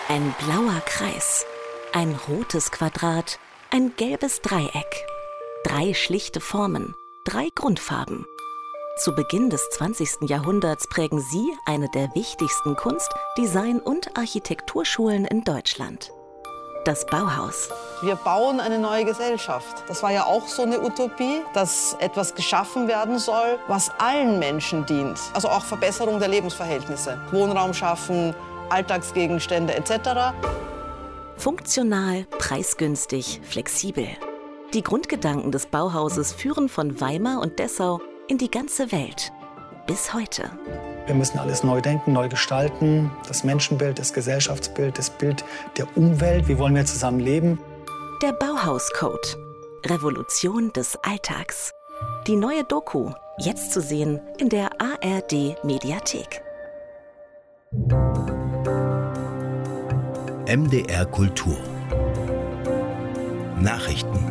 Ein blauer Kreis, ein rotes Quadrat, ein gelbes Dreieck. 3 schlichte Formen, 3 Grundfarben. Zu Beginn des 20. Jahrhunderts prägen sie eine der wichtigsten Kunst-, Design- und Architekturschulen in Deutschland. Das Bauhaus. Wir bauen eine neue Gesellschaft. Das war ja auch so eine Utopie, dass etwas geschaffen werden soll, was allen Menschen dient. Also auch Verbesserung der Lebensverhältnisse. Wohnraum schaffen, Alltagsgegenstände etc. Funktional, preisgünstig, flexibel. Die Grundgedanken des Bauhauses führen von Weimar und Dessau in die ganze Welt. Bis heute. Wir müssen alles neu denken, neu gestalten. Das Menschenbild, das Gesellschaftsbild, das Bild der Umwelt. Wie wollen wir zusammen leben? Der Bauhauscode. Revolution des Alltags. Die neue Doku, jetzt zu sehen in der ARD-Mediathek. MDR Kultur. Nachrichten.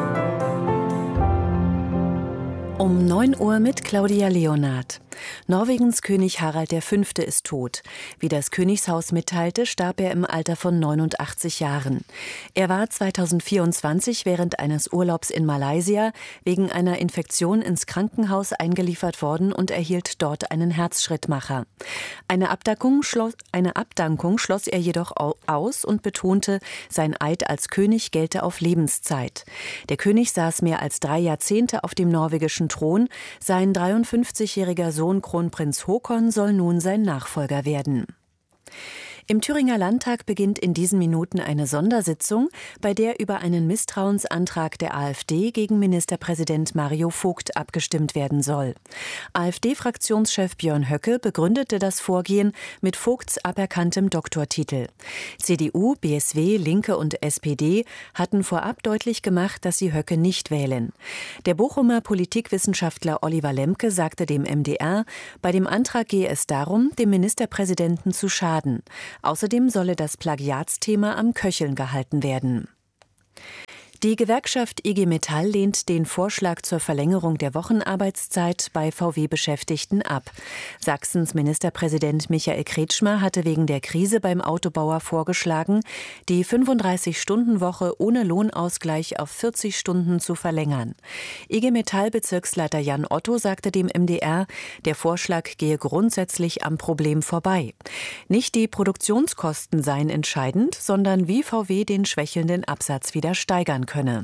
Um 9 Uhr mit Claudia Leonard. Norwegens König Harald V. ist tot. Wie das Königshaus mitteilte, starb er im Alter von 89 Jahren. Er war 2024 während eines Urlaubs in Malaysia wegen einer Infektion ins Krankenhaus eingeliefert worden und erhielt dort einen Herzschrittmacher. Eine Abdankung schloss er jedoch aus und betonte, sein Eid als König gelte auf Lebenszeit. Der König saß mehr als 3 Jahrzehnte auf dem norwegischen Thron. Sein 53-jähriger Sohn Kronprinz Haakon soll nun sein Nachfolger werden. Im Thüringer Landtag beginnt in diesen Minuten eine Sondersitzung, bei der über einen Misstrauensantrag der AfD gegen Ministerpräsident Mario Vogt abgestimmt werden soll. AfD-Fraktionschef Björn Höcke begründete das Vorgehen mit Vogts aberkanntem Doktortitel. CDU, BSW, Linke und SPD hatten vorab deutlich gemacht, dass sie Höcke nicht wählen. Der Bochumer Politikwissenschaftler Oliver Lemke sagte dem MDR, bei dem Antrag gehe es darum, dem Ministerpräsidenten zu schaden. Außerdem solle das Plagiatsthema am Köcheln gehalten werden. Die Gewerkschaft IG Metall lehnt den Vorschlag zur Verlängerung der Wochenarbeitszeit bei VW-Beschäftigten ab. Sachsens Ministerpräsident Michael Kretschmer hatte wegen der Krise beim Autobauer vorgeschlagen, die 35-Stunden-Woche ohne Lohnausgleich auf 40 Stunden zu verlängern. IG Metall-Bezirksleiter Jan Otto sagte dem MDR, der Vorschlag gehe grundsätzlich am Problem vorbei. Nicht die Produktionskosten seien entscheidend, sondern wie VW den schwächelnden Absatz wieder steigern könne.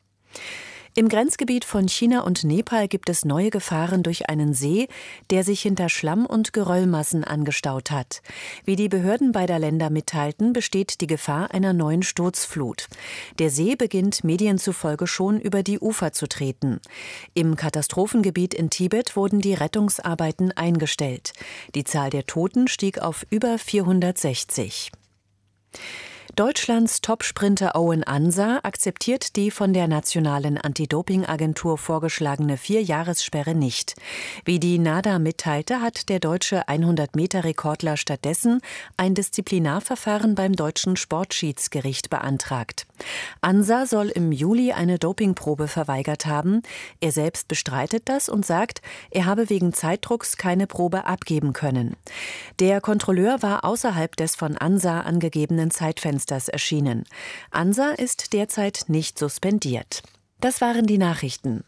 Im Grenzgebiet von China und Nepal gibt es neue Gefahren durch einen See, der sich hinter Schlamm- und Geröllmassen angestaut hat. Wie die Behörden beider Länder mitteilten, besteht die Gefahr einer neuen Sturzflut. Der See beginnt Medien zufolge schon über die Ufer zu treten. Im Katastrophengebiet in Tibet wurden die Rettungsarbeiten eingestellt. Die Zahl der Toten stieg auf über 460. Deutschlands Topsprinter Owen Ansa akzeptiert die von der Nationalen Anti-Doping-Agentur vorgeschlagene 4-Jahressperre nicht. Wie die NADA mitteilte, hat der deutsche 100-Meter-Rekordler stattdessen ein Disziplinarverfahren beim deutschen Sportschiedsgericht beantragt. Ansa soll im Juli eine Dopingprobe verweigert haben. Er selbst bestreitet das und sagt, er habe wegen Zeitdrucks keine Probe abgeben können. Der Kontrolleur war außerhalb des von Ansa angegebenen Zeitfensters erschienen. Ansa ist derzeit nicht suspendiert. Das waren die Nachrichten.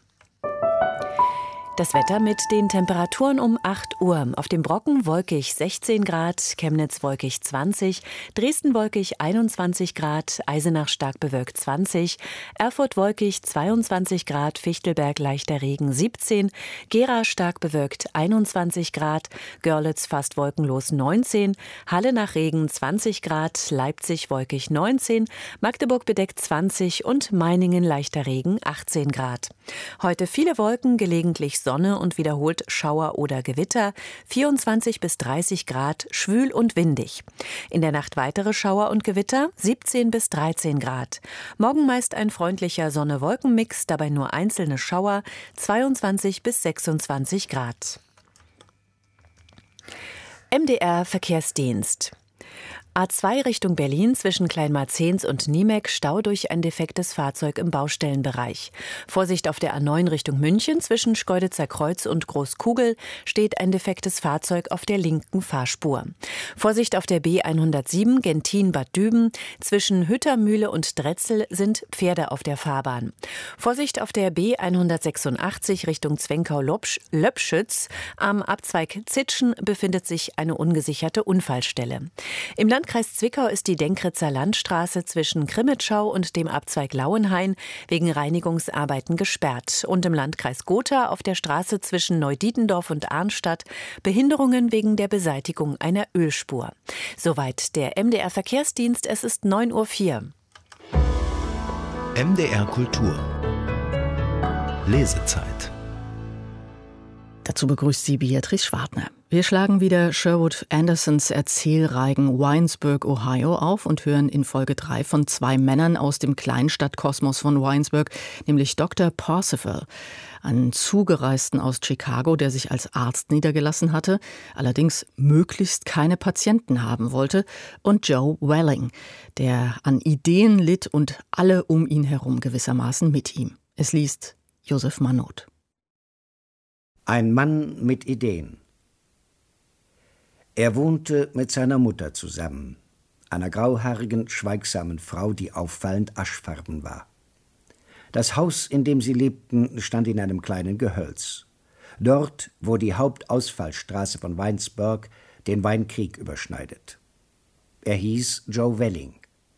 Das Wetter mit den Temperaturen um 8 Uhr. Auf dem Brocken wolkig 16 Grad, Chemnitz wolkig 20, Dresden wolkig 21 Grad, Eisenach stark bewölkt 20, Erfurt wolkig 22 Grad, Fichtelberg leichter Regen 17, Gera stark bewölkt 21 Grad, Görlitz fast wolkenlos 19, Halle nach Regen 20 Grad, Leipzig wolkig 19, Magdeburg bedeckt 20 und Meiningen leichter Regen 18 Grad. Heute viele Wolken, gelegentlich Sonne und wiederholt Schauer oder Gewitter, 24 bis 30 Grad, schwül und windig. In der Nacht weitere Schauer und Gewitter, 17 bis 13 Grad. Morgen meist ein freundlicher Sonne-Wolken-Mix, dabei nur einzelne Schauer, 22 bis 26 Grad. MDR Verkehrsdienst. A2 Richtung Berlin zwischen Kleinmarzens und Niemek, Stau durch ein defektes Fahrzeug im Baustellenbereich. Vorsicht auf der A9 Richtung München zwischen Schkeuditzer Kreuz und Großkugel steht ein defektes Fahrzeug auf der linken Fahrspur. Vorsicht auf der B107 Gentin-Bad Düben zwischen Hüttermühle und Dretzel sind Pferde auf der Fahrbahn. Vorsicht auf der B186 Richtung Zwenkau-Löbschütz. Am Abzweig Zitschen befindet sich eine ungesicherte Unfallstelle. Im Landkreis Zwickau ist die Denkritzer Landstraße zwischen Krimitschau und dem Abzweig Lauenhain wegen Reinigungsarbeiten gesperrt. Und im Landkreis Gotha auf der Straße zwischen Neudietendorf und Arnstadt Behinderungen wegen der Beseitigung einer Ölspur. Soweit der MDR Verkehrsdienst. Es ist 9:04 Uhr. MDR Kultur. Lesezeit. Dazu begrüßt sie Beatrice Schwartner. Wir schlagen wieder Sherwood Andersons Erzählreigen Winesburg, Ohio auf und hören in Folge 3 von 2 Männern aus dem Kleinstadtkosmos von Winesburg, nämlich Dr. Parzival, einen Zugereisten aus Chicago, der sich als Arzt niedergelassen hatte, allerdings möglichst keine Patienten haben wollte, und Joe Welling, der an Ideen litt und alle um ihn herum gewissermaßen mit ihm. Es liest Josef Mannot. Ein Mann mit Ideen. Er wohnte mit seiner Mutter zusammen, einer grauhaarigen, schweigsamen Frau, die auffallend aschfarben war. Das Haus, in dem sie lebten, stand in einem kleinen Gehölz. Dort, wo die Hauptausfallstraße von Winesburg den Weinkrieg überschneidet. Er hieß Joe Welling.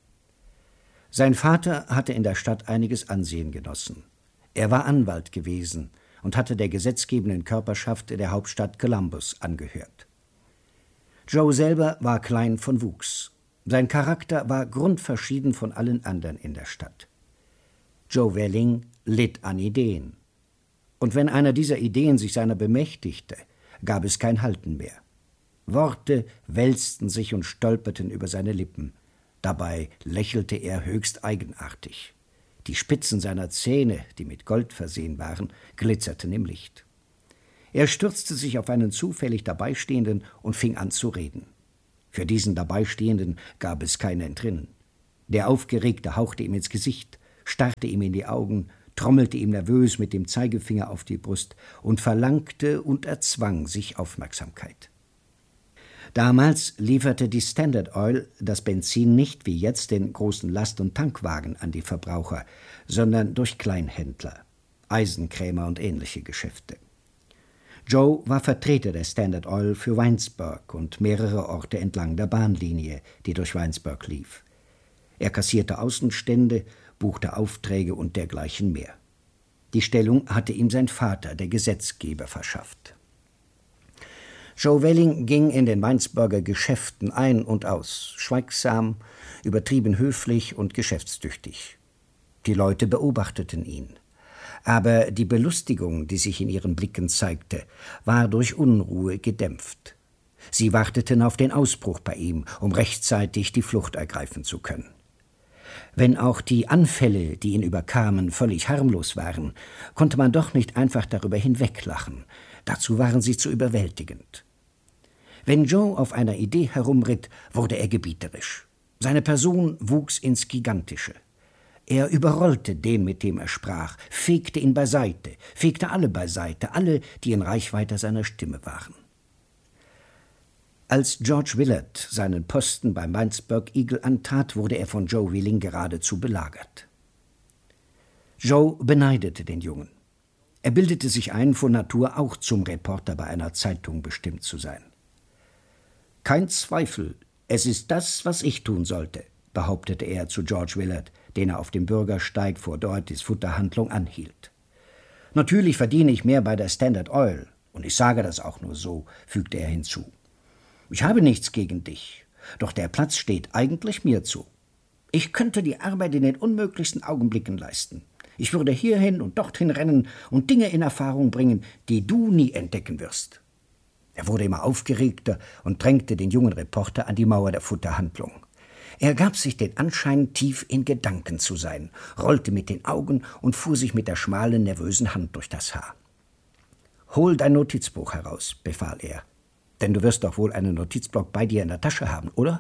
Sein Vater hatte in der Stadt einiges Ansehen genossen. Er war Anwalt gewesen und hatte der gesetzgebenden Körperschaft der Hauptstadt Columbus angehört. Joe selber war klein von Wuchs. Sein Charakter war grundverschieden von allen anderen in der Stadt. Joe Welling litt an Ideen. Und wenn einer dieser Ideen sich seiner bemächtigte, gab es kein Halten mehr. Worte wälzten sich und stolperten über seine Lippen. Dabei lächelte er höchst eigenartig. Die Spitzen seiner Zähne, die mit Gold versehen waren, glitzerten im Licht. Er stürzte sich auf einen zufällig Dabeistehenden und fing an zu reden. Für diesen Dabeistehenden gab es kein Entrinnen. Der Aufgeregte hauchte ihm ins Gesicht, starrte ihm in die Augen, trommelte ihm nervös mit dem Zeigefinger auf die Brust und verlangte und erzwang sich Aufmerksamkeit. Damals lieferte die Standard Oil das Benzin nicht wie jetzt den großen Last- und Tankwagen an die Verbraucher, sondern durch Kleinhändler, Eisenkrämer und ähnliche Geschäfte. Joe war Vertreter der Standard Oil für Winesburg und mehrere Orte entlang der Bahnlinie, die durch Winesburg lief. Er kassierte Außenstände, buchte Aufträge und dergleichen mehr. Die Stellung hatte ihm sein Vater, der Gesetzgeber, verschafft. Joe Welling ging in den Winesburger Geschäften ein und aus, schweigsam, übertrieben höflich und geschäftstüchtig. Die Leute beobachteten ihn. Aber die Belustigung, die sich in ihren Blicken zeigte, war durch Unruhe gedämpft. Sie warteten auf den Ausbruch bei ihm, um rechtzeitig die Flucht ergreifen zu können. Wenn auch die Anfälle, die ihn überkamen, völlig harmlos waren, konnte man doch nicht einfach darüber hinweglachen. Dazu waren sie zu überwältigend. Wenn Joe auf einer Idee herumritt, wurde er gebieterisch. Seine Person wuchs ins Gigantische. Er überrollte den, mit dem er sprach, fegte ihn beiseite, fegte alle beiseite, alle, die in Reichweite seiner Stimme waren. Als George Willard seinen Posten beim Winesburg Eagle antrat, wurde er von Joe Welling geradezu belagert. Joe beneidete den Jungen. Er bildete sich ein, von Natur auch zum Reporter bei einer Zeitung bestimmt zu sein. »Kein Zweifel, es ist das, was ich tun sollte«, behauptete er zu George Willard, den er auf dem Bürgersteig vor Dohertys Futterhandlung anhielt. »Natürlich verdiene ich mehr bei der Standard Oil, und ich sage das auch nur so«, fügte er hinzu. »Ich habe nichts gegen dich, doch der Platz steht eigentlich mir zu. Ich könnte die Arbeit in den unmöglichsten Augenblicken leisten. Ich würde hierhin und dorthin rennen und Dinge in Erfahrung bringen, die du nie entdecken wirst.« Er wurde immer aufgeregter und drängte den jungen Reporter an die Mauer der Futterhandlung. Er gab sich den Anschein, tief in Gedanken zu sein, rollte mit den Augen und fuhr sich mit der schmalen, nervösen Hand durch das Haar. »Hol dein Notizbuch heraus«, befahl er. »Denn du wirst doch wohl einen Notizblock bei dir in der Tasche haben, oder?«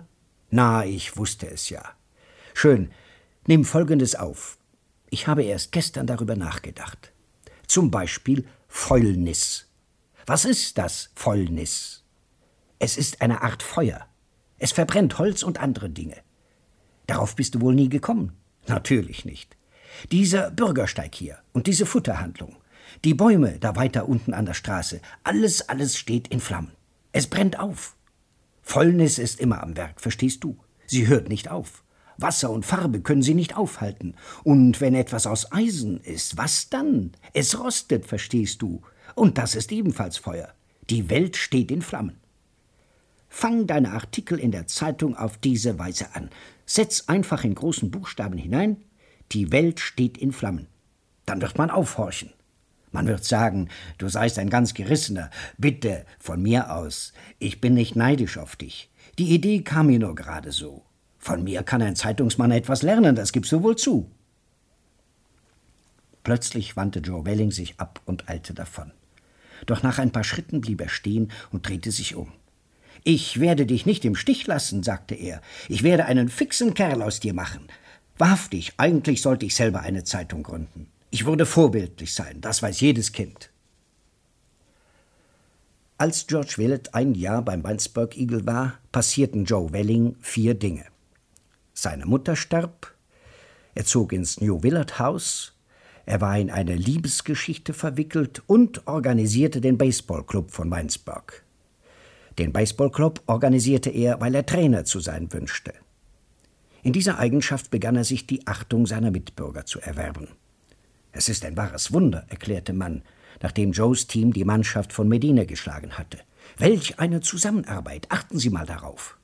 Na, ich wusste es ja. Schön, nimm Folgendes auf. Ich habe erst gestern darüber nachgedacht. Zum Beispiel Fäulnis. Was ist das, Fäulnis? Es ist eine Art Feuer. Es verbrennt Holz und andere Dinge. Darauf bist du wohl nie gekommen? Natürlich nicht. Dieser Bürgersteig hier und diese Futterhandlung, die Bäume da weiter unten an der Straße, alles steht in Flammen. Es brennt auf. Fäulnis ist immer am Werk, verstehst du? Sie hört nicht auf. Wasser und Farbe können sie nicht aufhalten. Und wenn etwas aus Eisen ist, was dann? Es rostet, verstehst du? Und das ist ebenfalls Feuer. Die Welt steht in Flammen. Fang deine Artikel in der Zeitung auf diese Weise an. Setz einfach in großen Buchstaben hinein, die Welt steht in Flammen. Dann wird man aufhorchen. Man wird sagen, du seist ein ganz Gerissener. Bitte, von mir aus. Ich bin nicht neidisch auf dich. Die Idee kam mir nur gerade so. Von mir kann ein Zeitungsmann etwas lernen, das gibst du wohl zu. Plötzlich wandte Joe Welling sich ab und eilte davon. Doch nach ein paar Schritten blieb er stehen und drehte sich um. »Ich werde dich nicht im Stich lassen«, sagte er. »Ich werde einen fixen Kerl aus dir machen. Wahrhaftig, eigentlich sollte ich selber eine Zeitung gründen. Ich würde vorbildlich sein, das weiß jedes Kind.« Als George Willett ein Jahr beim Winesburg Eagle war, passierten Joe Welling 4 Dinge. Seine Mutter starb, er zog ins New Willard House, er war in eine Liebesgeschichte verwickelt und organisierte den Baseballclub von Winesburg. Den Baseballclub organisierte er, weil er Trainer zu sein wünschte. In dieser Eigenschaft begann er sich die Achtung seiner Mitbürger zu erwerben. »Es ist ein wahres Wunder«, erklärte man, nachdem Joes Team die Mannschaft von Medina geschlagen hatte. »Welch eine Zusammenarbeit! Achten Sie mal darauf!«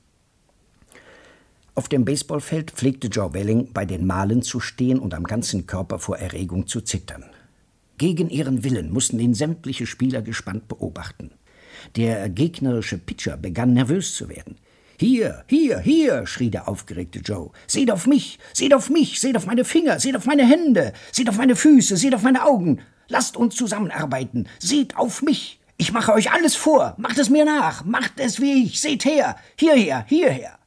Auf dem Baseballfeld pflegte Joe Welling bei den Malen zu stehen und am ganzen Körper vor Erregung zu zittern. Gegen ihren Willen mussten ihn sämtliche Spieler gespannt beobachten. Der gegnerische Pitcher begann nervös zu werden. »Hier, hier, hier«, schrie der aufgeregte Joe. »Seht auf mich, seht auf mich, seht auf meine Finger, seht auf meine Hände, seht auf meine Füße, seht auf meine Augen. Lasst uns zusammenarbeiten, seht auf mich. Ich mache euch alles vor, macht es mir nach, macht es wie ich, seht her, hierher, hierher.«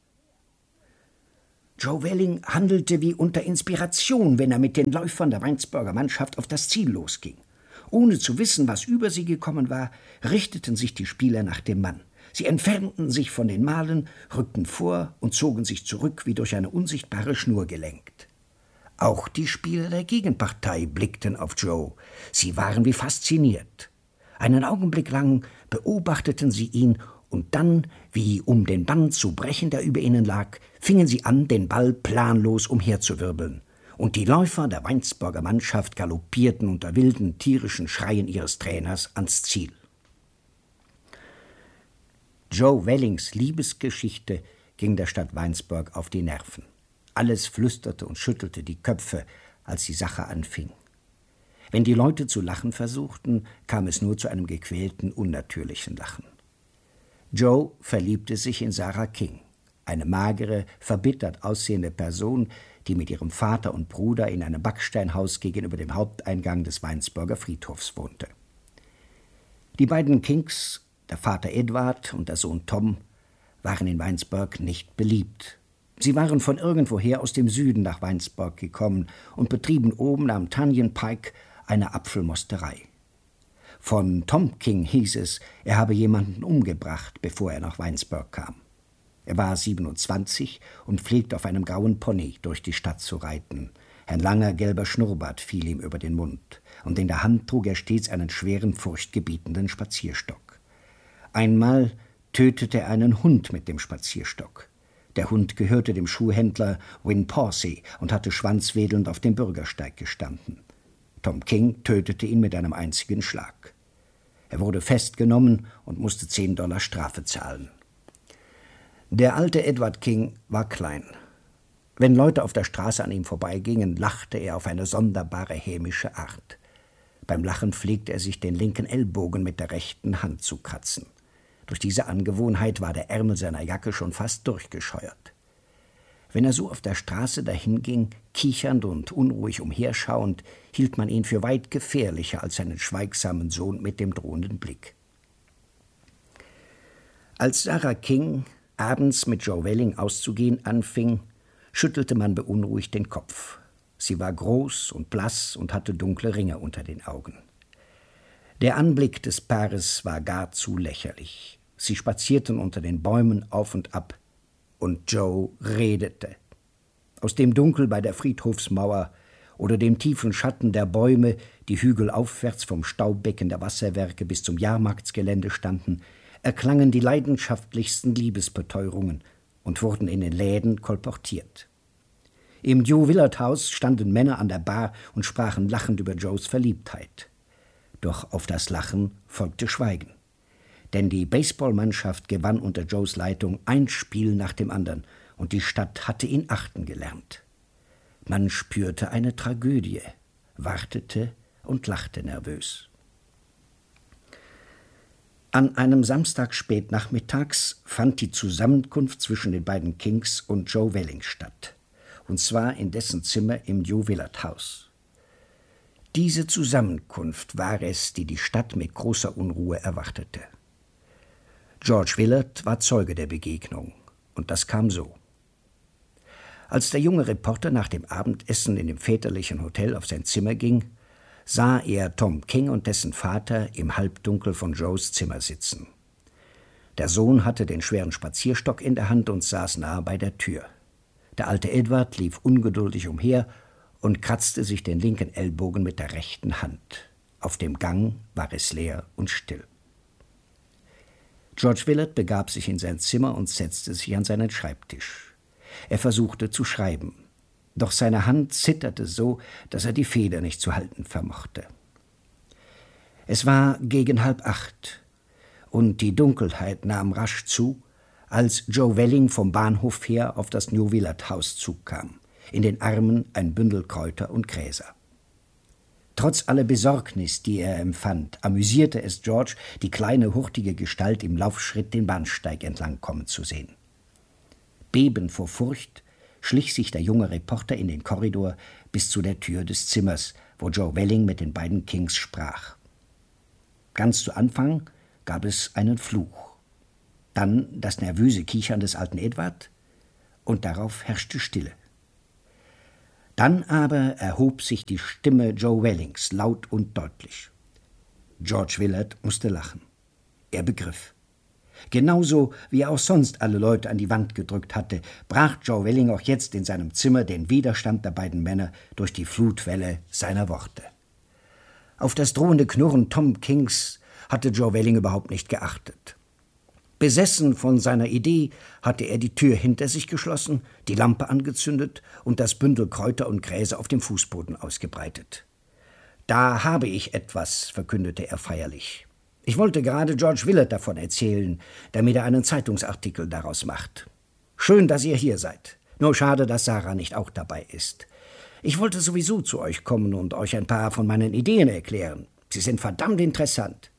Joe Welling handelte wie unter Inspiration, wenn er mit den Läufern der Winesburger Mannschaft auf das Ziel losging. Ohne zu wissen, was über sie gekommen war, richteten sich die Spieler nach dem Mann. Sie entfernten sich von den Malen, rückten vor und zogen sich zurück, wie durch eine unsichtbare Schnur gelenkt. Auch die Spieler der Gegenpartei blickten auf Joe. Sie waren wie fasziniert. Einen Augenblick lang beobachteten sie ihn und dann, wie um den Bann zu brechen, der über ihnen lag, fingen sie an, den Ball planlos umherzuwirbeln. Und die Läufer der Winesburger Mannschaft galoppierten unter wilden, tierischen Schreien ihres Trainers ans Ziel. Joe Wellings Liebesgeschichte ging der Stadt Winesburg auf die Nerven. Alles flüsterte und schüttelte die Köpfe, als die Sache anfing. Wenn die Leute zu lachen versuchten, kam es nur zu einem gequälten, unnatürlichen Lachen. Joe verliebte sich in Sarah King, eine magere, verbittert aussehende Person, die mit ihrem Vater und Bruder in einem Backsteinhaus gegenüber dem Haupteingang des Winesburger Friedhofs wohnte. Die beiden Kings, der Vater Edward und der Sohn Tom, waren in Winesburg nicht beliebt. Sie waren von irgendwoher aus dem Süden nach Winesburg gekommen und betrieben oben am Tunyon Pike eine Apfelmosterei. Von Tom King hieß es, er habe jemanden umgebracht, bevor er nach Winesburg kam. Er war 27 und pflegte auf einem grauen Pony durch die Stadt zu reiten. Ein langer gelber Schnurrbart fiel ihm über den Mund, und in der Hand trug er stets einen schweren, furchtgebietenden Spazierstock. Einmal tötete er einen Hund mit dem Spazierstock. Der Hund gehörte dem Schuhhändler Win Pawsey und hatte schwanzwedelnd auf dem Bürgersteig gestanden. Tom King tötete ihn mit einem einzigen Schlag. Er wurde festgenommen und musste $10 Strafe zahlen. Der alte Edward King war klein. Wenn Leute auf der Straße an ihm vorbeigingen, lachte er auf eine sonderbare hämische Art. Beim Lachen pflegte er sich den linken Ellbogen mit der rechten Hand zu kratzen. Durch diese Angewohnheit war der Ärmel seiner Jacke schon fast durchgescheuert. Wenn er so auf der Straße dahinging, kichernd und unruhig umherschauend, hielt man ihn für weit gefährlicher als seinen schweigsamen Sohn mit dem drohenden Blick. Als Sarah King, abends mit Joe Welling auszugehen anfing, schüttelte man beunruhigt den Kopf. Sie war groß und blass und hatte dunkle Ringe unter den Augen. Der Anblick des Paares war gar zu lächerlich. Sie spazierten unter den Bäumen auf und ab, und Joe redete. Aus dem Dunkel bei der Friedhofsmauer oder dem tiefen Schatten der Bäume, die hügelaufwärts vom Staubecken der Wasserwerke bis zum Jahrmarktsgelände standen, erklangen die leidenschaftlichsten Liebesbeteuerungen und wurden in den Läden kolportiert. Im New Willard House standen Männer an der Bar und sprachen lachend über Joes Verliebtheit. Doch auf das Lachen folgte Schweigen. Denn die Baseballmannschaft gewann unter Joes Leitung ein Spiel nach dem anderen, und die Stadt hatte ihn achten gelernt. Man spürte eine Tragödie, wartete und lachte nervös. An einem Samstag spät nachmittags fand die Zusammenkunft zwischen den beiden Kings und Joe Welling statt, und zwar in dessen Zimmer im New Willard House. Diese Zusammenkunft war es, die die Stadt mit großer Unruhe erwartete. George Willard war Zeuge der Begegnung, und das kam so. Als der junge Reporter nach dem Abendessen in dem väterlichen Hotel auf sein Zimmer ging, sah er Tom King und dessen Vater im Halbdunkel von Joes Zimmer sitzen. Der Sohn hatte den schweren Spazierstock in der Hand und saß nahe bei der Tür. Der alte Edward lief ungeduldig umher und kratzte sich den linken Ellbogen mit der rechten Hand. Auf dem Gang war es leer und still. George Willard begab sich in sein Zimmer und setzte sich an seinen Schreibtisch. Er versuchte zu schreiben, doch seine Hand zitterte so, dass er die Feder nicht zu halten vermochte. Es war gegen 7:30 und die Dunkelheit nahm rasch zu, als Joe Welling vom Bahnhof her auf das New Willard House zukam, in den Armen ein Bündel Kräuter und Gräser. Trotz aller Besorgnis, die er empfand, amüsierte es George, die kleine, hurtige Gestalt im Laufschritt den Bahnsteig entlang kommen zu sehen. Bebend vor Furcht schlich sich der junge Reporter in den Korridor bis zu der Tür des Zimmers, wo Joe Welling mit den beiden Kings sprach. Ganz zu Anfang gab es einen Fluch, dann das nervöse Kichern des alten Edward, und darauf herrschte Stille. Dann aber erhob sich die Stimme Joe Wellings laut und deutlich. George Willard musste lachen. Er begriff. Genauso wie er auch sonst alle Leute an die Wand gedrückt hatte, brach Joe Welling auch jetzt in seinem Zimmer den Widerstand der beiden Männer durch die Flutwelle seiner Worte. Auf das drohende Knurren Tom Kings hatte Joe Welling überhaupt nicht geachtet. Besessen von seiner Idee hatte er die Tür hinter sich geschlossen, die Lampe angezündet und das Bündel Kräuter und Gräser auf dem Fußboden ausgebreitet. »Da habe ich etwas«, verkündete er feierlich. »Ich wollte gerade George Willard davon erzählen, damit er einen Zeitungsartikel daraus macht. Schön, dass ihr hier seid. Nur schade, dass Sarah nicht auch dabei ist. Ich wollte sowieso zu euch kommen und euch ein paar von meinen Ideen erklären. Sie sind verdammt interessant.«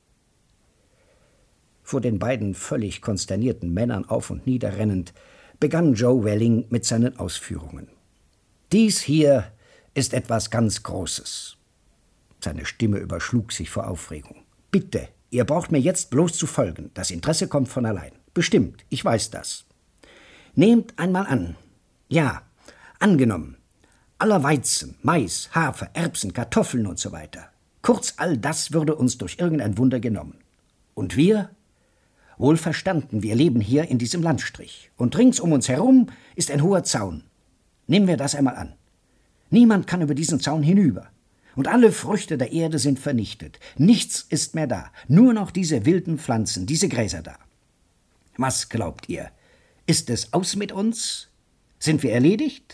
Vor den beiden völlig konsternierten Männern auf und nieder rennend, begann Joe Welling mit seinen Ausführungen. »Dies hier ist etwas ganz Großes.« Seine Stimme überschlug sich vor Aufregung. »Bitte, ihr braucht mir jetzt bloß zu folgen. Das Interesse kommt von allein. Bestimmt, ich weiß das. Nehmt einmal an. Ja, angenommen. Aller Weizen, Mais, Hafer, Erbsen, Kartoffeln und so weiter. Kurz, all das würde uns durch irgendein Wunder genommen. Und wir? Wohl verstanden, wir leben hier in diesem Landstrich. Und rings um uns herum ist ein hoher Zaun. Nehmen wir das einmal an. Niemand kann über diesen Zaun hinüber. Und alle Früchte der Erde sind vernichtet. Nichts ist mehr da. Nur noch diese wilden Pflanzen, diese Gräser da. Was glaubt ihr? Ist es aus mit uns? Sind wir erledigt?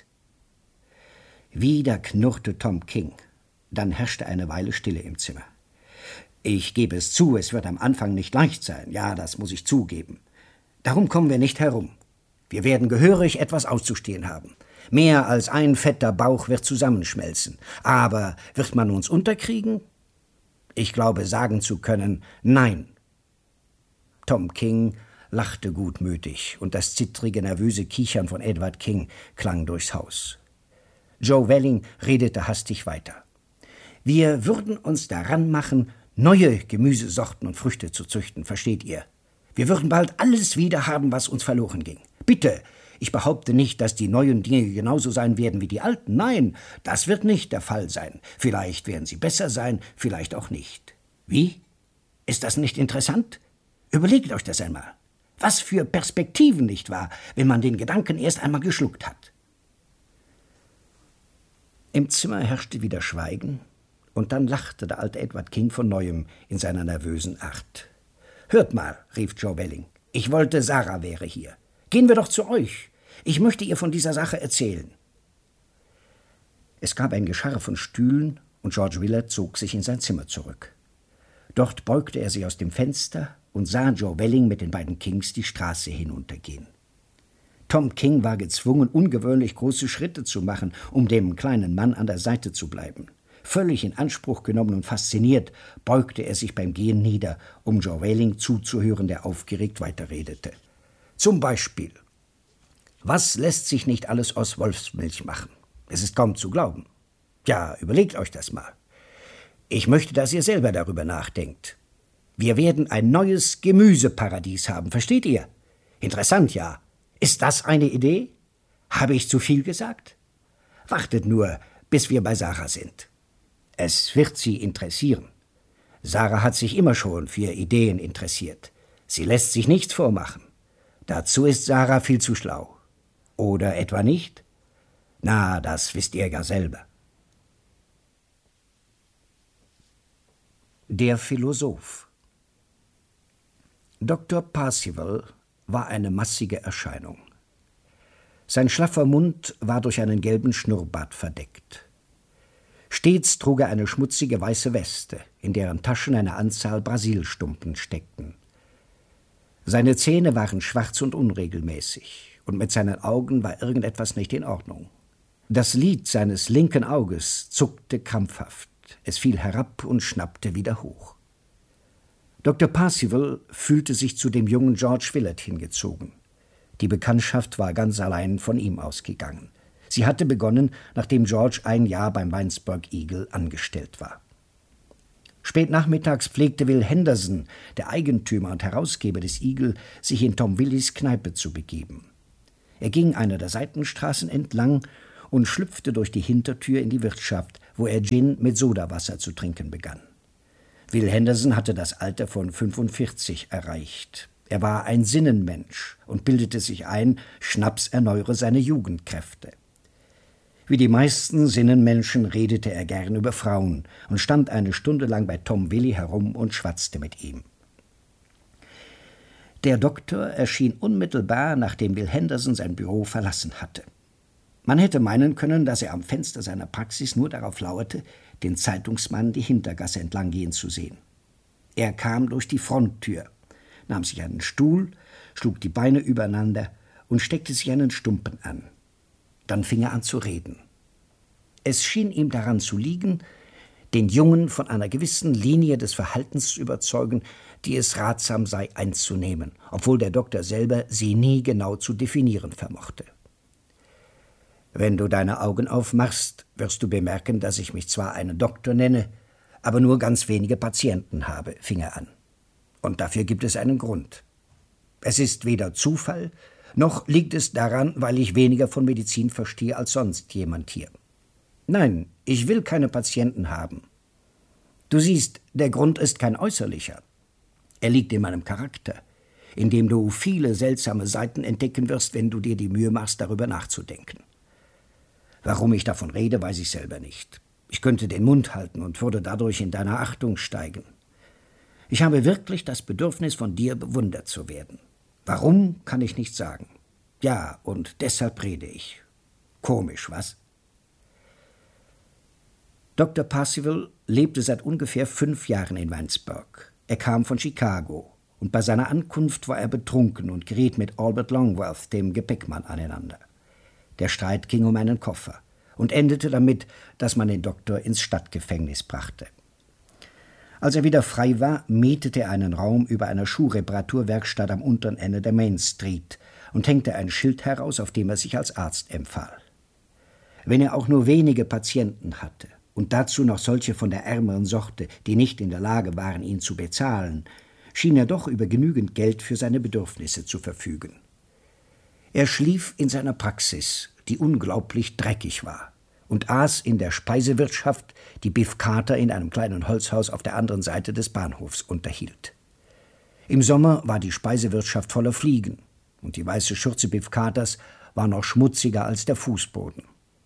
Wieder knurrte Tom King. Dann herrschte eine Weile Stille im Zimmer. Ich gebe es zu, es wird am Anfang nicht leicht sein. Ja, das muss ich zugeben. Darum kommen wir nicht herum. Wir werden gehörig etwas auszustehen haben. Mehr als ein fetter Bauch wird zusammenschmelzen. Aber wird man uns unterkriegen? Ich glaube, sagen zu können, nein. Tom King lachte gutmütig und das zittrige, nervöse Kichern von Edward King klang durchs Haus. Joe Welling redete hastig weiter. Wir würden uns daran machen, neue Gemüsesorten und Früchte zu züchten, versteht ihr? Wir würden bald alles wieder haben, was uns verloren ging. Bitte, ich behaupte nicht, dass die neuen Dinge genauso sein werden wie die alten. Nein, das wird nicht der Fall sein. Vielleicht werden sie besser sein, vielleicht auch nicht. Wie? Ist das nicht interessant? Überlegt euch das einmal. Was für Perspektiven, nicht wahr, wenn man den Gedanken erst einmal geschluckt hat. Im Zimmer herrschte wieder Schweigen, und dann lachte der alte Edward King von Neuem in seiner nervösen Art. »Hört mal«, rief Joe Welling, »ich wollte, Sarah wäre hier. Gehen wir doch zu euch. Ich möchte ihr von dieser Sache erzählen.« Es gab ein Gescharre von Stühlen, und George Willard zog sich in sein Zimmer zurück. Dort beugte er sich aus dem Fenster und sah Joe Welling mit den beiden Kings die Straße hinuntergehen. Tom King war gezwungen, ungewöhnlich große Schritte zu machen, um dem kleinen Mann an der Seite zu bleiben. Völlig in Anspruch genommen und fasziniert, beugte er sich beim Gehen nieder, um Joe Welling zuzuhören, der aufgeregt weiterredete. Zum Beispiel: Was lässt sich nicht alles aus Wolfsmilch machen? Es ist kaum zu glauben. Ja, überlegt euch das mal. Ich möchte, dass ihr selber darüber nachdenkt. Wir werden ein neues Gemüseparadies haben, versteht ihr? Interessant, ja. Ist das eine Idee? Habe ich zu viel gesagt? Wartet nur, bis wir bei Sarah sind. Es wird sie interessieren. Sarah hat sich immer schon für Ideen interessiert. Sie lässt sich nichts vormachen. Dazu ist Sarah viel zu schlau. Oder etwa nicht? Na, das wisst ihr ja selber. Der Philosoph. Dr. Parcival war eine massige Erscheinung. Sein schlaffer Mund war durch einen gelben Schnurrbart verdeckt. Stets trug er eine schmutzige weiße Weste, in deren Taschen eine Anzahl Brasilstumpen steckten. Seine Zähne waren schwarz und unregelmäßig, und mit seinen Augen war irgendetwas nicht in Ordnung. Das Lid seines linken Auges zuckte krampfhaft. Es fiel herab und schnappte wieder hoch. Dr. Parcival fühlte sich zu dem jungen George Willard hingezogen. Die Bekanntschaft war ganz allein von ihm ausgegangen. Sie hatte begonnen, nachdem George ein Jahr beim Winesburg Eagle angestellt war. Spät nachmittags pflegte Will Henderson, der Eigentümer und Herausgeber des Eagle, sich in Tom Willys Kneipe zu begeben. Er ging einer der Seitenstraßen entlang und schlüpfte durch die Hintertür in die Wirtschaft, wo er Gin mit Sodawasser zu trinken begann. Will Henderson hatte das Alter von 45 erreicht. Er war ein Sinnenmensch und bildete sich ein, Schnaps erneuere seine Jugendkräfte. Wie die meisten Sinnenmenschen redete er gern über Frauen und stand eine Stunde lang bei Tom Willy herum und schwatzte mit ihm. Der Doktor erschien unmittelbar, nachdem Will Henderson sein Büro verlassen hatte. Man hätte meinen können, dass er am Fenster seiner Praxis nur darauf lauerte, den Zeitungsmann die Hintergasse entlang gehen zu sehen. Er kam durch die Fronttür, nahm sich einen Stuhl, schlug die Beine übereinander und steckte sich einen Stumpen an. Dann fing er an zu reden. Es schien ihm daran zu liegen, den Jungen von einer gewissen Linie des Verhaltens zu überzeugen, die es ratsam sei einzunehmen, obwohl der Doktor selber sie nie genau zu definieren vermochte. »Wenn du deine Augen aufmachst, wirst du bemerken, dass ich mich zwar einen Doktor nenne, aber nur ganz wenige Patienten habe«, fing er an. »Und dafür gibt es einen Grund. Es ist weder Zufall, noch liegt es daran, weil ich weniger von Medizin verstehe als sonst jemand hier. Nein, ich will keine Patienten haben. Du siehst, der Grund ist kein äußerlicher. Er liegt in meinem Charakter, in dem du viele seltsame Seiten entdecken wirst, wenn du dir die Mühe machst, darüber nachzudenken. Warum ich davon rede, weiß ich selber nicht. Ich könnte den Mund halten und würde dadurch in deiner Achtung steigen. Ich habe wirklich das Bedürfnis, von dir bewundert zu werden. Warum, kann ich nicht sagen. Ja, und deshalb rede ich. Komisch, was? Dr. Parcival lebte seit ungefähr 5 Jahren in Winesburg. Er kam von Chicago, und bei seiner Ankunft war er betrunken und geriet mit Albert Longworth, dem Gepäckmann, aneinander. Der Streit ging um einen Koffer und endete damit, dass man den Doktor ins Stadtgefängnis brachte. Als er wieder frei war, mietete er einen Raum über einer Schuhreparaturwerkstatt am unteren Ende der Main Street und hängte ein Schild heraus, auf dem er sich als Arzt empfahl. Wenn er auch nur wenige Patienten hatte und dazu noch solche von der ärmeren Sorte, die nicht in der Lage waren, ihn zu bezahlen, schien er doch über genügend Geld für seine Bedürfnisse zu verfügen. Er schlief in seiner Praxis, die unglaublich dreckig war, und aß in der Speisewirtschaft, die Biff Carter in einem kleinen Holzhaus auf der anderen Seite des Bahnhofs unterhielt. Im Sommer war die Speisewirtschaft voller Fliegen, und die weiße Schürze Biff Carters war noch schmutziger als der Fußboden.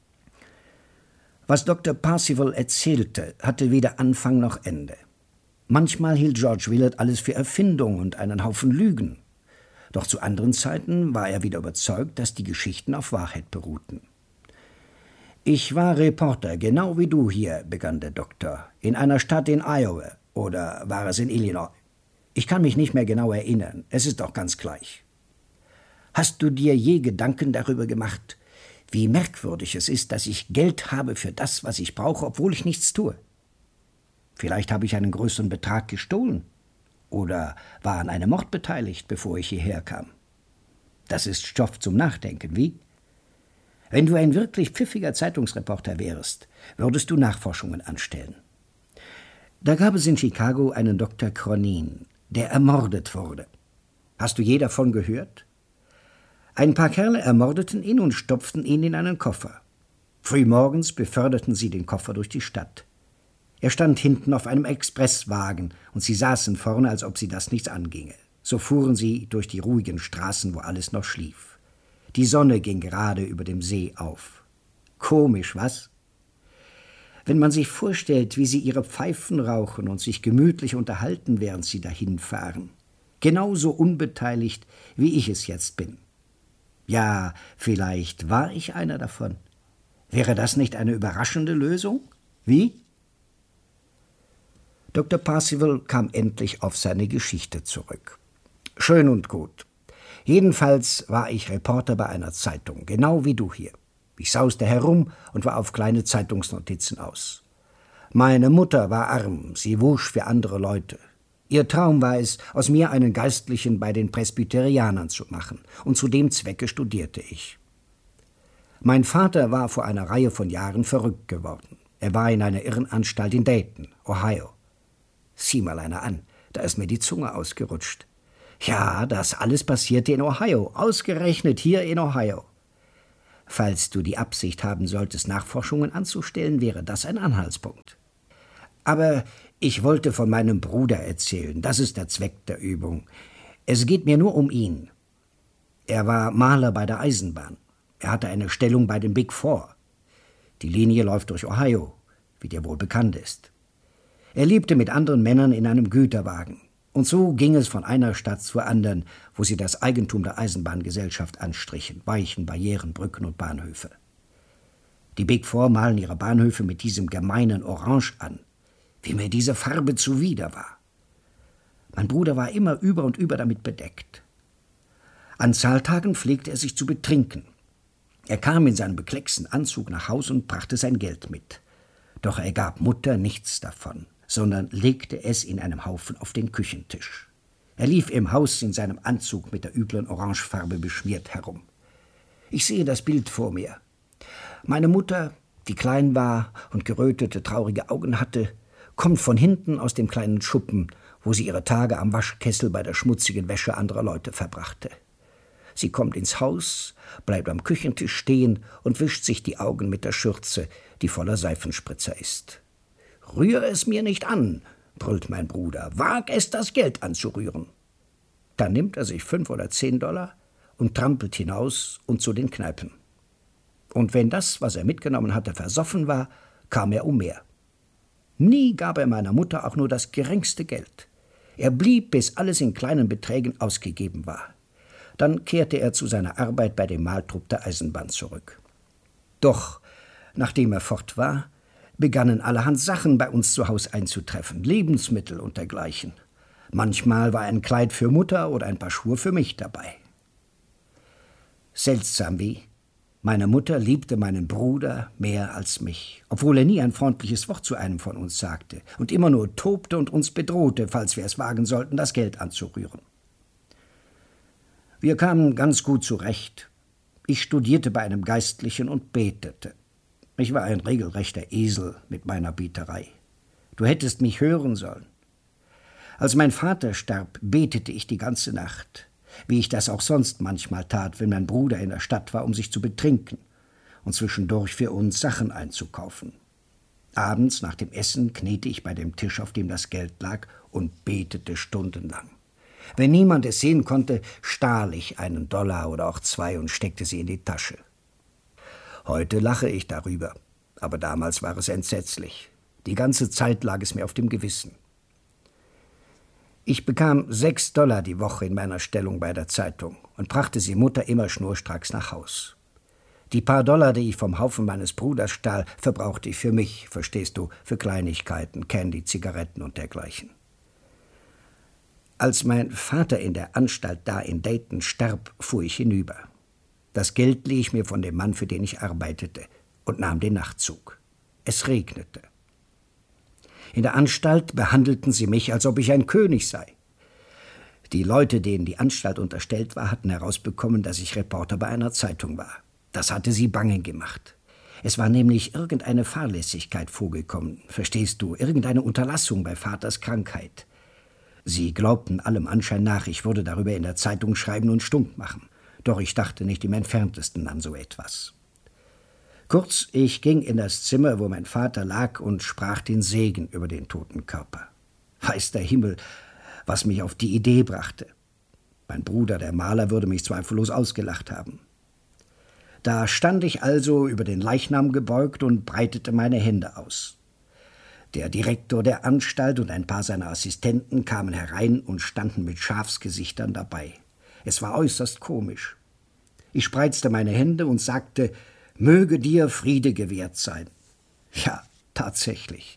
Was Dr. Parzival erzählte, hatte weder Anfang noch Ende. Manchmal hielt George Willard alles für Erfindung und einen Haufen Lügen. Doch zu anderen Zeiten war er wieder überzeugt, dass die Geschichten auf Wahrheit beruhten. »Ich war Reporter, genau wie du hier«, begann der Doktor, »in einer Stadt in Iowa, oder war es in Illinois? Ich kann mich nicht mehr genau erinnern, es ist doch ganz gleich. Hast du dir je Gedanken darüber gemacht, wie merkwürdig es ist, dass ich Geld habe für das, was ich brauche, obwohl ich nichts tue? Vielleicht habe ich einen größeren Betrag gestohlen oder war an einem Mord beteiligt, bevor ich hierher kam. Das ist Stoff zum Nachdenken, wie? Wenn du ein wirklich pfiffiger Zeitungsreporter wärst, würdest du Nachforschungen anstellen. Da gab es in Chicago einen Dr. Cronin, der ermordet wurde. Hast du je davon gehört? Ein paar Kerle ermordeten ihn und stopften ihn in einen Koffer. Frühmorgens beförderten sie den Koffer durch die Stadt. Er stand hinten auf einem Expresswagen und sie saßen vorne, als ob sie das nichts anginge. So fuhren sie durch die ruhigen Straßen, wo alles noch schlief. Die Sonne ging gerade über dem See auf. Komisch, was? Wenn man sich vorstellt, wie sie ihre Pfeifen rauchen und sich gemütlich unterhalten, während sie dahinfahren. Genauso unbeteiligt, wie ich es jetzt bin. Ja, vielleicht war ich einer davon. Wäre das nicht eine überraschende Lösung? Wie? Dr. Parzival kam endlich auf seine Geschichte zurück. Schön und gut. Jedenfalls war ich Reporter bei einer Zeitung, genau wie du hier. Ich sauste herum und war auf kleine Zeitungsnotizen aus. Meine Mutter war arm, sie wusch für andere Leute. Ihr Traum war es, aus mir einen Geistlichen bei den Presbyterianern zu machen, und zu dem Zwecke studierte ich. Mein Vater war vor einer Reihe von Jahren verrückt geworden. Er war in einer Irrenanstalt in Dayton, Ohio. Sieh mal einer an, da ist mir die Zunge ausgerutscht. Ja, das alles passierte in Ohio, ausgerechnet hier in Ohio. Falls du die Absicht haben solltest, Nachforschungen anzustellen, wäre das ein Anhaltspunkt. Aber ich wollte von meinem Bruder erzählen, das ist der Zweck der Übung. Es geht mir nur um ihn. Er war Maler bei der Eisenbahn. Er hatte eine Stellung bei den Big Four. Die Linie läuft durch Ohio, wie dir wohl bekannt ist. Er lebte mit anderen Männern in einem Güterwagen. Und so ging es von einer Stadt zur anderen, wo sie das Eigentum der Eisenbahngesellschaft anstrichen, Weichen, Barrieren, Brücken und Bahnhöfe. Die Big Four malen ihre Bahnhöfe mit diesem gemeinen Orange an, wie mir diese Farbe zuwider war. Mein Bruder war immer über und über damit bedeckt. An Zahltagen pflegte er sich zu betrinken. Er kam in seinem beklecksten Anzug nach Haus und brachte sein Geld mit. Doch er gab Mutter nichts davon, sondern legte es in einem Haufen auf den Küchentisch. Er lief im Haus in seinem Anzug mit der üblen Orangefarbe beschmiert herum. Ich sehe das Bild vor mir. Meine Mutter, die klein war und gerötete, traurige Augen hatte, kommt von hinten aus dem kleinen Schuppen, wo sie ihre Tage am Waschkessel bei der schmutzigen Wäsche anderer Leute verbrachte. Sie kommt ins Haus, bleibt am Küchentisch stehen und wischt sich die Augen mit der Schürze, die voller Seifenspritzer ist. »Rühr es mir nicht an«, brüllt mein Bruder, »wag es, das Geld anzurühren.« Dann nimmt er sich 5 oder 10 Dollar und trampelt hinaus und zu den Kneipen. Und wenn das, was er mitgenommen hatte, versoffen war, kam er um mehr. Nie gab er meiner Mutter auch nur das geringste Geld. Er blieb, bis alles in kleinen Beträgen ausgegeben war. Dann kehrte er zu seiner Arbeit bei dem Maltrupp der Eisenbahn zurück. Doch, nachdem er fort war, begannen allerhand Sachen bei uns zu Hause einzutreffen, Lebensmittel und dergleichen. Manchmal war ein Kleid für Mutter oder ein paar Schuhe für mich dabei. Seltsam wie. Meine Mutter liebte meinen Bruder mehr als mich, obwohl er nie ein freundliches Wort zu einem von uns sagte und immer nur tobte und uns bedrohte, falls wir es wagen sollten, das Geld anzurühren. Wir kamen ganz gut zurecht. Ich studierte bei einem Geistlichen und betete. Ich war ein regelrechter Esel mit meiner Beterei. Du hättest mich hören sollen. Als mein Vater starb, betete ich die ganze Nacht, wie ich das auch sonst manchmal tat, wenn mein Bruder in der Stadt war, um sich zu betrinken und zwischendurch für uns Sachen einzukaufen. Abends nach dem Essen kniete ich bei dem Tisch, auf dem das Geld lag, und betete stundenlang. Wenn niemand es sehen konnte, stahl ich $1 oder auch 2 und steckte sie in die Tasche. Heute lache ich darüber, aber damals war es entsetzlich. Die ganze Zeit lag es mir auf dem Gewissen. Ich bekam $6 die Woche in meiner Stellung bei der Zeitung und brachte sie Mutter immer schnurstracks nach Haus. Die paar $, die ich vom Haufen meines Bruders stahl, verbrauchte ich für mich, verstehst du, für Kleinigkeiten, Candy, Zigaretten und dergleichen. Als mein Vater in der Anstalt da in Dayton starb, fuhr ich hinüber. Das Geld lieh ich mir von dem Mann, für den ich arbeitete, und nahm den Nachtzug. Es regnete. In der Anstalt behandelten sie mich, als ob ich ein König sei. Die Leute, denen die Anstalt unterstellt war, hatten herausbekommen, dass ich Reporter bei einer Zeitung war. Das hatte sie bange gemacht. Es war nämlich irgendeine Fahrlässigkeit vorgekommen, verstehst du, irgendeine Unterlassung bei Vaters Krankheit. Sie glaubten allem Anschein nach, ich würde darüber in der Zeitung schreiben und stunk machen. Doch ich dachte nicht im Entferntesten an so etwas. Kurz, ich ging in das Zimmer, wo mein Vater lag, und sprach den Segen über den toten Körper. Weiß der Himmel, was mich auf die Idee brachte. Mein Bruder, der Maler, würde mich zweifellos ausgelacht haben. Da stand ich also über den Leichnam gebeugt und breitete meine Hände aus. Der Direktor der Anstalt und ein paar seiner Assistenten kamen herein und standen mit Schafsgesichtern dabei. Es war äußerst komisch. Ich spreizte meine Hände und sagte, »Möge dir Friede gewährt sein.« Ja, tatsächlich.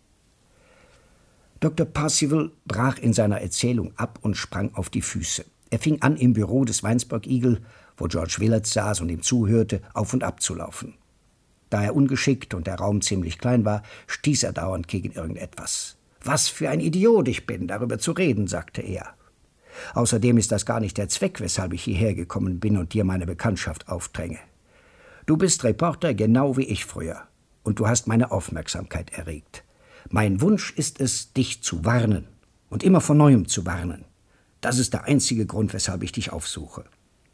Dr. Parzival brach in seiner Erzählung ab und sprang auf die Füße. Er fing an, im Büro des Winesburg Eagle, wo George Willard saß und ihm zuhörte, auf und ab zu laufen. Da er ungeschickt und der Raum ziemlich klein war, stieß er dauernd gegen irgendetwas. »Was für ein Idiot ich bin, darüber zu reden«, sagte er. »Außerdem ist das gar nicht der Zweck, weshalb ich hierher gekommen bin und dir meine Bekanntschaft aufdränge. Du bist Reporter genau wie ich früher, und du hast meine Aufmerksamkeit erregt. Mein Wunsch ist es, dich zu warnen und immer von Neuem zu warnen. Das ist der einzige Grund, weshalb ich dich aufsuche.«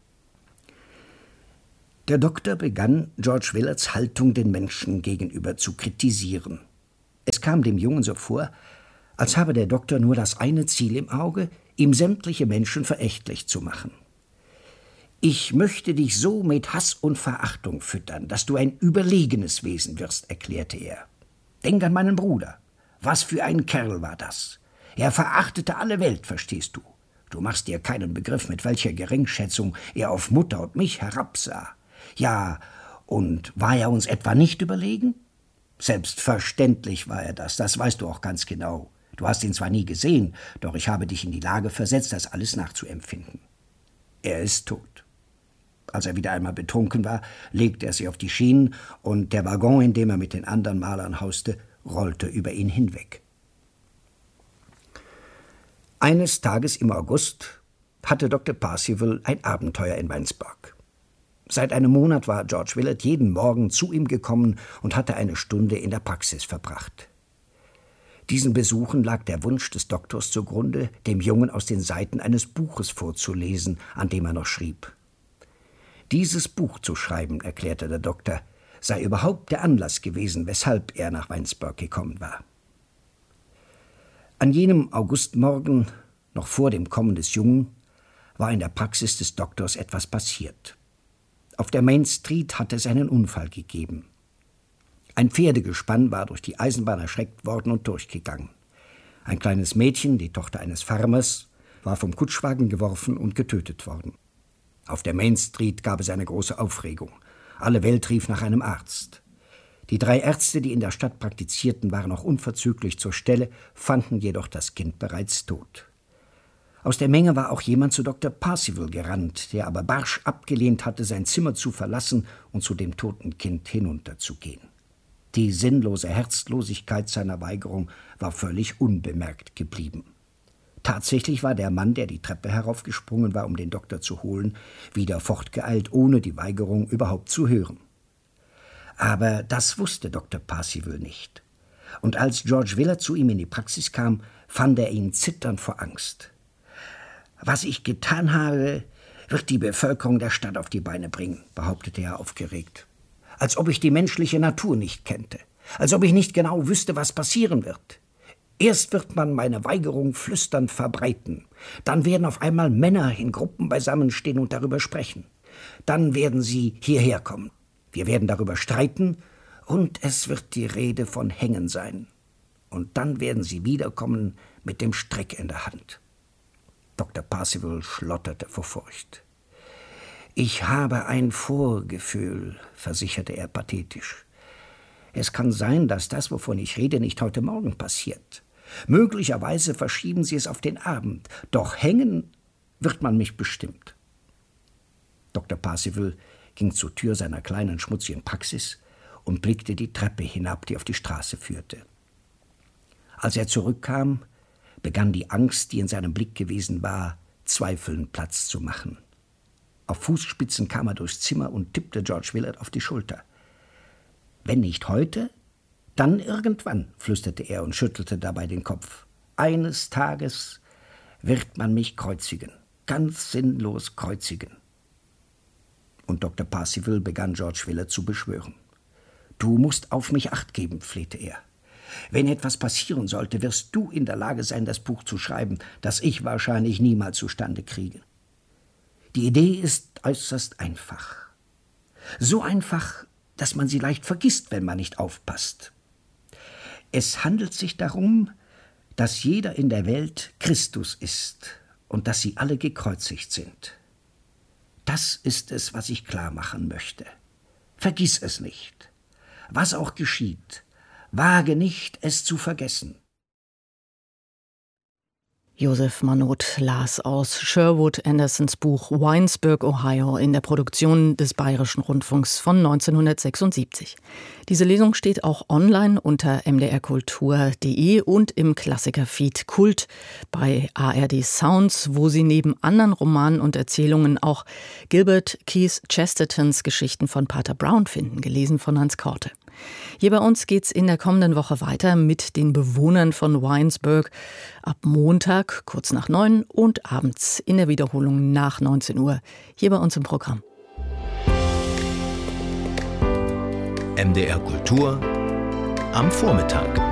Der Doktor begann, George Willards Haltung den Menschen gegenüber zu kritisieren. Es kam dem Jungen so vor, als habe der Doktor nur das eine Ziel im Auge, ihm sämtliche Menschen verächtlich zu machen. »Ich möchte dich so mit Hass und Verachtung füttern, dass du ein überlegenes Wesen wirst«, erklärte er. »Denk an meinen Bruder. Was für ein Kerl war das? Er verachtete alle Welt, verstehst du? Du machst dir keinen Begriff, mit welcher Geringschätzung er auf Mutter und mich herabsah. Ja, und war er uns etwa nicht überlegen? Selbstverständlich war er das, das weißt du auch ganz genau. Du hast ihn zwar nie gesehen, doch ich habe dich in die Lage versetzt, das alles nachzuempfinden. Er ist tot. Als er wieder einmal betrunken war, legte er sich auf die Schienen und der Waggon, in dem er mit den anderen Malern hauste, rollte über ihn hinweg. Eines Tages im August hatte Dr. Parzival ein Abenteuer in Winesburg. Seit einem Monat war George Willard jeden Morgen zu ihm gekommen und hatte eine Stunde in der Praxis verbracht. Diesen Besuchen lag der Wunsch des Doktors zugrunde, dem Jungen aus den Seiten eines Buches vorzulesen, an dem er noch schrieb. Dieses Buch zu schreiben, erklärte der Doktor, sei überhaupt der Anlass gewesen, weshalb er nach Winesburg gekommen war. An jenem Augustmorgen, noch vor dem Kommen des Jungen, war in der Praxis des Doktors etwas passiert. Auf der Main Street hatte es einen Unfall gegeben. Ein Pferdegespann war durch die Eisenbahn erschreckt worden und durchgegangen. Ein kleines Mädchen, die Tochter eines Farmers, war vom Kutschwagen geworfen und getötet worden. Auf der Main Street gab es eine große Aufregung. Alle Welt rief nach einem Arzt. Die 3 Ärzte, die in der Stadt praktizierten, waren auch unverzüglich zur Stelle, fanden jedoch das Kind bereits tot. Aus der Menge war auch jemand zu Dr. Parzival gerannt, der aber barsch abgelehnt hatte, sein Zimmer zu verlassen und zu dem toten Kind hinunterzugehen. Die sinnlose Herzlosigkeit seiner Weigerung war völlig unbemerkt geblieben. Tatsächlich war der Mann, der die Treppe heraufgesprungen war, um den Doktor zu holen, wieder fortgeeilt, ohne die Weigerung überhaupt zu hören. Aber das wusste Dr. Parzival nicht. Und als George Willard zu ihm in die Praxis kam, fand er ihn zitternd vor Angst. »Was ich getan habe, wird die Bevölkerung der Stadt auf die Beine bringen«, behauptete er aufgeregt. »Als ob ich die menschliche Natur nicht kannte. Als ob ich nicht genau wüsste, was passieren wird. Erst wird man meine Weigerung flüsternd verbreiten. Dann werden auf einmal Männer in Gruppen beisammenstehen und darüber sprechen. Dann werden sie hierher kommen. Wir werden darüber streiten und es wird die Rede von Hängen sein. Und dann werden sie wiederkommen mit dem Strick in der Hand.« Dr. Parzival schlotterte vor Furcht. »Ich habe ein Vorgefühl«, versicherte er pathetisch. »Es kann sein, dass das, wovon ich rede, nicht heute Morgen passiert. Möglicherweise verschieben sie es auf den Abend. Doch hängen wird man mich bestimmt.« Dr. Parzival ging zur Tür seiner kleinen, schmutzigen Praxis und blickte die Treppe hinab, die auf die Straße führte. Als er zurückkam, begann die Angst, die in seinem Blick gewesen war, zweifelnd Platz zu machen. Auf Fußspitzen kam er durchs Zimmer und tippte George Willard auf die Schulter. »Wenn nicht heute, dann irgendwann«, flüsterte er und schüttelte dabei den Kopf. »Eines Tages wird man mich kreuzigen, ganz sinnlos kreuzigen.« Und Dr. Parzival begann George Willard zu beschwören. »Du musst auf mich Acht geben«, flehte er. »Wenn etwas passieren sollte, wirst du in der Lage sein, das Buch zu schreiben, das ich wahrscheinlich niemals zustande kriege. Die Idee ist äußerst einfach. So einfach, dass man sie leicht vergisst, wenn man nicht aufpasst. Es handelt sich darum, dass jeder in der Welt Christus ist und dass sie alle gekreuzigt sind. Das ist es, was ich klar machen möchte. Vergiss es nicht. Was auch geschieht, wage nicht, es zu vergessen.« Josef Mannot las aus Sherwood Andersons Buch Winesburg, Ohio in der Produktion des Bayerischen Rundfunks von 1976. Diese Lesung steht auch online unter mdrkultur.de und im Klassikerfeed Kult bei ARD Sounds, wo Sie neben anderen Romanen und Erzählungen auch Gilbert Keith Chestertons Geschichten von Pater Brown finden, gelesen von Hans Korte. Hier bei uns geht's in der kommenden Woche weiter mit den Bewohnern von Winesburg ab Montag kurz nach 9 und abends in der Wiederholung nach 19 Uhr hier bei uns im Programm. MDR Kultur am Vormittag.